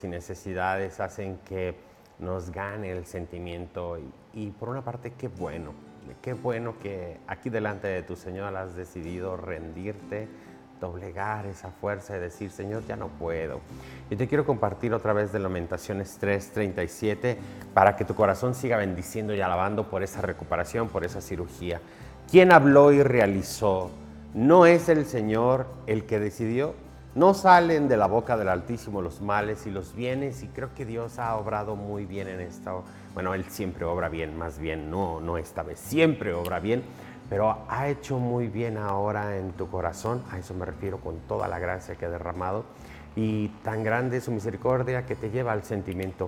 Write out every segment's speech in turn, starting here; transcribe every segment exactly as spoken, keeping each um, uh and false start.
y necesidades hacen que nos gane el sentimiento y, y por una parte qué bueno, qué bueno que aquí delante de tu Señor has decidido rendirte, doblegar esa fuerza y decir, Señor, ya no puedo. Y te quiero compartir otra vez de Lamentaciones tres, treinta y siete para que tu corazón siga bendiciendo y alabando por esa recuperación, por esa cirugía. ¿Quién habló y realizó? ¿No es el Señor el que decidió? No salen de la boca del Altísimo los males y los bienes, y creo que Dios ha obrado muy bien en esto. Bueno, Él siempre obra bien, más bien, no, no esta vez, siempre obra bien, pero ha hecho muy bien ahora en tu corazón, a eso me refiero con toda la gracia que ha derramado, y tan grande es su misericordia que te lleva al sentimiento.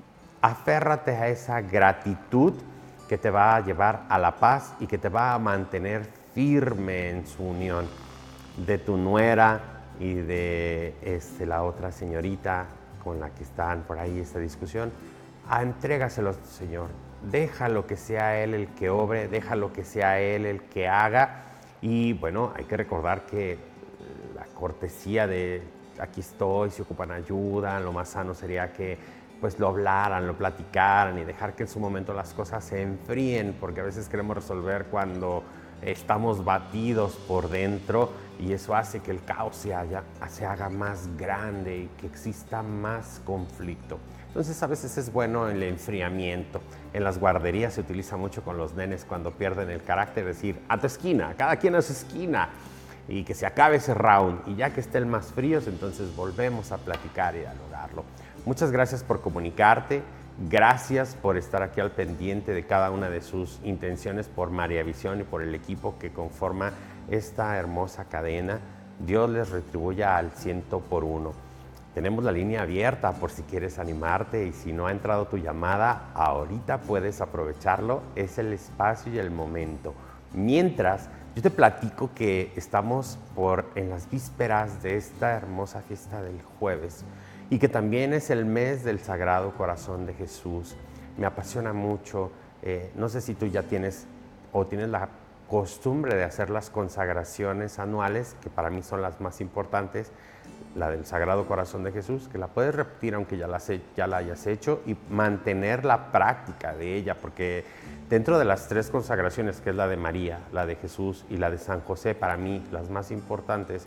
Aférrate a esa gratitud que te va a llevar a la paz y que te va a mantener firme en su unión. De tu nuera y de este, la otra señorita con la que están por ahí esta discusión, ah, entrégaselo, Señor. Déjalo que sea Él el que obre, déjalo que sea Él el que haga. Y bueno, hay que recordar que la cortesía de aquí estoy, si ocupan ayuda, lo más sano sería que pues lo hablaran, lo platicaran y dejar que en su momento las cosas se enfríen, porque a veces queremos resolver cuando estamos batidos por dentro y eso hace que el caos se, haya, se haga más grande y que exista más conflicto. Entonces a veces es bueno el enfriamiento. En las guarderías se utiliza mucho con los nenes cuando pierden el carácter, decir, a tu esquina, cada quien a su esquina, y que se acabe ese round, y ya que estén más fríos, entonces volvemos a platicar y a lograrlo. Muchas gracias por comunicarte, gracias por estar aquí al pendiente de cada una de sus intenciones por María Visión y por el equipo que conforma esta hermosa cadena. Dios les retribuya al ciento por uno. Tenemos la línea abierta por si quieres animarte y si no ha entrado tu llamada, ahorita puedes aprovecharlo, es el espacio y el momento. Mientras, yo te platico que estamos por en las vísperas de esta hermosa fiesta del jueves y que también es el mes del Sagrado Corazón de Jesús. Me apasiona mucho, eh, no sé si tú ya tienes o tienes la costumbre de hacer las consagraciones anuales, que para mí son las más importantes, la del Sagrado Corazón de Jesús, que la puedes repetir aunque ya la, ya la hayas hecho y mantener la práctica de ella, porque dentro de las tres consagraciones, que es la de María, la de Jesús y la de San José, para mí las más importantes,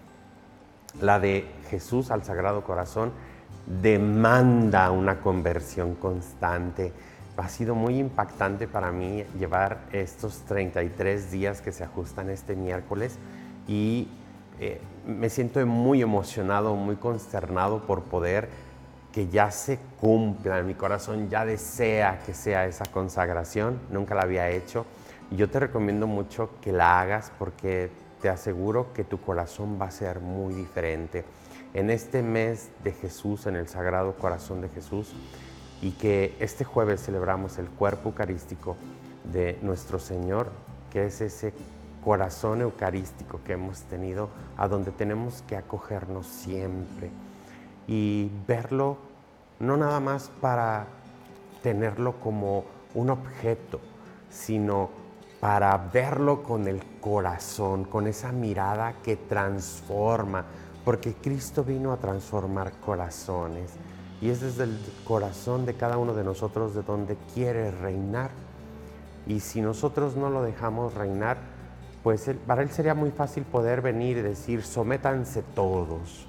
la de Jesús al Sagrado Corazón demanda una conversión constante. Ha sido muy impactante para mí llevar estos treinta y tres días que se ajustan este miércoles y eh, me siento muy emocionado, muy consternado por poder que ya se cumpla. Mi corazón ya desea que sea esa consagración, nunca la había hecho. Y yo te recomiendo mucho que la hagas porque te aseguro que tu corazón va a ser muy diferente. En este mes de Jesús, en el Sagrado Corazón de Jesús, y que este jueves celebramos el cuerpo eucarístico de nuestro Señor, que es ese corazón eucarístico que hemos tenido, a donde tenemos que acogernos siempre y verlo no nada más para tenerlo como un objeto, sino para verlo con el corazón, con esa mirada que transforma, porque Cristo vino a transformar corazones y es desde el corazón de cada uno de nosotros de donde quiere reinar. Y si nosotros no lo dejamos reinar, pues él, para Él sería muy fácil poder venir y decir, sométanse todos.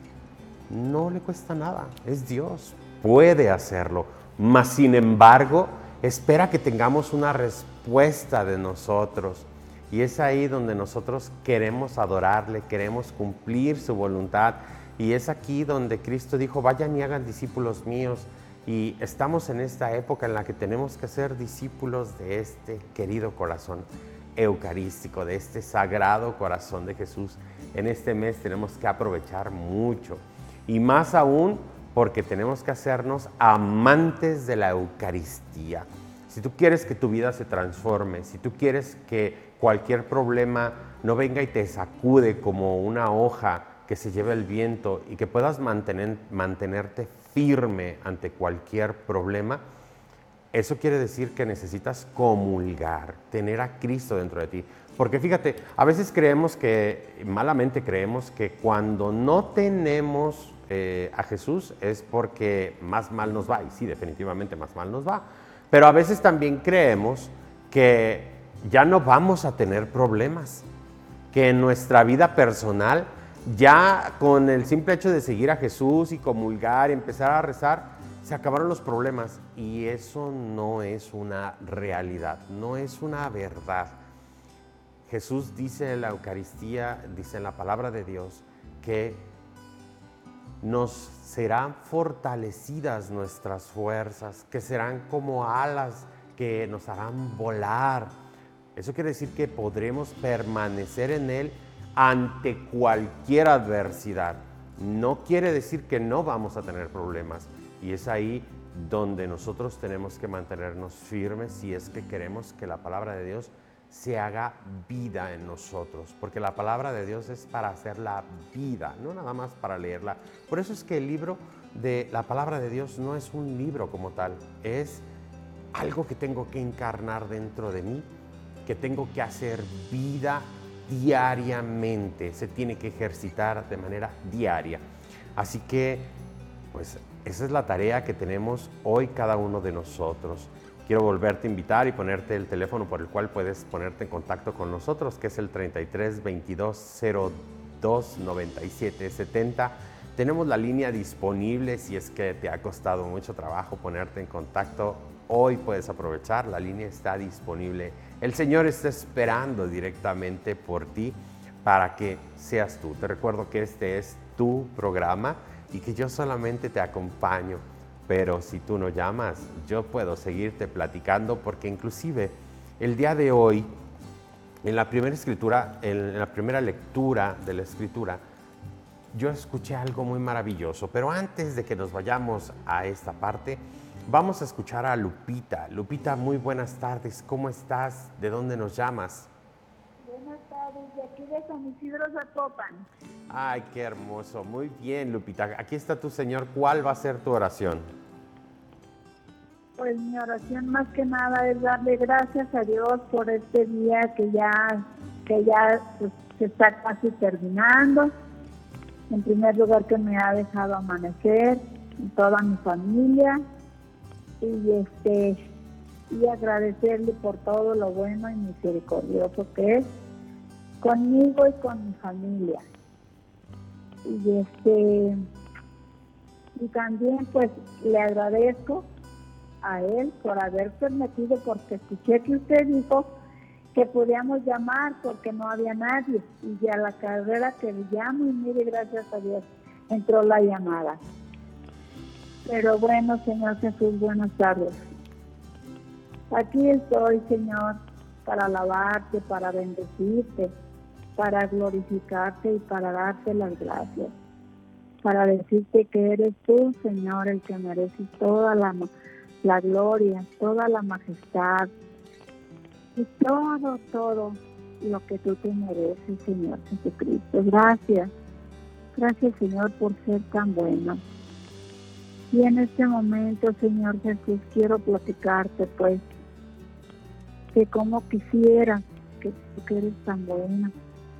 No le cuesta nada, es Dios, puede hacerlo, mas sin embargo, espera que tengamos una respuesta de nosotros. Y es ahí donde nosotros queremos adorarle, queremos cumplir su voluntad. Y es aquí donde Cristo dijo, vayan y hagan discípulos míos. Y estamos en esta época en la que tenemos que ser discípulos de este querido corazón eucarístico, de este sagrado corazón de Jesús. En este mes tenemos que aprovechar mucho. Y más aún porque tenemos que hacernos amantes de la Eucaristía. Si tú quieres que tu vida se transforme, si tú quieres que cualquier problema no venga y te sacude como una hoja que se lleva el viento y que puedas mantener, mantenerte firme ante cualquier problema, eso quiere decir que necesitas comulgar, tener a Cristo dentro de ti. Porque fíjate, a veces creemos que, malamente creemos que cuando no tenemos eh, a Jesús es porque más mal nos va, y sí, definitivamente más mal nos va. Pero a veces también creemos que ya no vamos a tener problemas, que en nuestra vida personal, ya con el simple hecho de seguir a Jesús y comulgar y empezar a rezar, se acabaron los problemas. Y eso no es una realidad, no es una verdad. Jesús dice en la Eucaristía, dice en la palabra de Dios, que nos serán fortalecidas nuestras fuerzas, que serán como alas que nos harán volar. Eso quiere decir que podremos permanecer en Él ante cualquier adversidad. No quiere decir que no vamos a tener problemas. Y es ahí donde nosotros tenemos que mantenernos firmes si es que queremos que la palabra de Dios se haga vida en nosotros, porque la palabra de Dios es para hacerla vida, no nada más para leerla. Por eso es que el libro de la palabra de Dios no es un libro como tal, es algo que tengo que encarnar dentro de mí, que tengo que hacer vida diariamente, se tiene que ejercitar de manera diaria. Así que, pues, esa es la tarea que tenemos hoy cada uno de nosotros. Quiero volverte a invitar y ponerte el teléfono por el cual puedes ponerte en contacto con nosotros, que es el treinta y tres, veintidós, cero dos, noventa y siete, setenta. Tenemos la línea disponible si es que te ha costado mucho trabajo ponerte en contacto. Hoy puedes aprovechar, la línea está disponible. El Señor está esperando directamente por ti para que seas tú. Te recuerdo que este es tu programa y que yo solamente te acompaño. Pero si tú no llamas, yo puedo seguirte platicando, porque inclusive el día de hoy, en la primera escritura, en la primera lectura de la escritura, yo escuché algo muy maravilloso. Pero antes de que nos vayamos a esta parte, vamos a escuchar a Lupita. Lupita, muy buenas tardes. ¿Cómo estás? ¿De dónde nos llamas? Buenas tardes, de aquí de San Isidro, Zapopan. Ay, qué hermoso. Muy bien, Lupita. Aquí está tu Señor. ¿Cuál va a ser tu oración? Pues mi oración más que nada es darle gracias a Dios por este día que ya, que ya pues, se está casi terminando. En primer lugar, que me ha dejado amanecer, y toda mi familia, y este y agradecerle por todo lo bueno y misericordioso que es conmigo y con mi familia. Y este y también pues le agradezco a él por haber permitido, porque escuché que usted dijo que podíamos llamar porque no había nadie, y ya la carrera que le llamo, y mire, gracias a Dios entró la llamada. Pero bueno, Señor Jesús, buenas tardes. Aquí estoy, Señor, para alabarte, para bendecirte, para glorificarte y para darte las gracias, para decirte que eres tú, Señor, el que mereces toda la, la gloria, toda la majestad y todo, todo lo que tú te mereces, Señor Jesucristo. Gracias, gracias, Señor, por ser tan bueno. Y en este momento, Señor Jesús, quiero platicarte, pues, que como quisiera que tú que eres tan buena,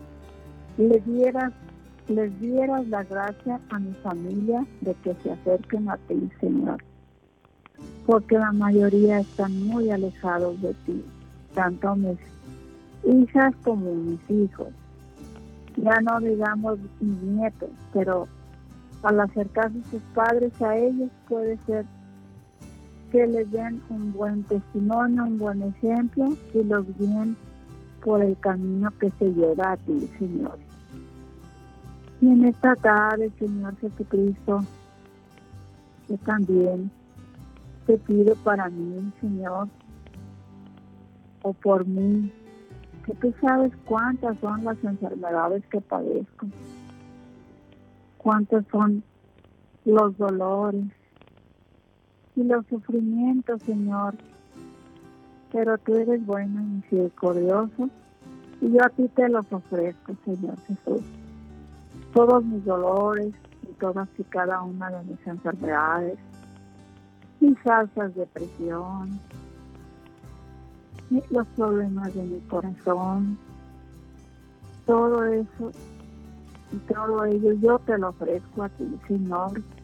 le dieras, les dieras la gracia a mi familia de que se acerquen a ti, Señor, porque la mayoría están muy alejados de ti, tanto mis hijas como mis hijos, ya no digamos mis nietos, pero al acercarse sus padres a ellos, puede ser que les den un buen testimonio, un buen ejemplo, y los guíen por el camino que se lleva a ti, Señor. Y en esta tarde, Señor Jesucristo, yo también te pido para mí, Señor, o por mí, que tú sabes cuántas son las enfermedades que padezco, cuántos son los dolores y los sufrimientos, Señor, pero tú eres bueno y misericordioso, y yo a ti te los ofrezco, Señor Jesús. Todos mis dolores y todas y cada una de mis enfermedades, mis altas de presión, los problemas de mi corazón, todo eso y todo ello yo te lo ofrezco a ti, Señor.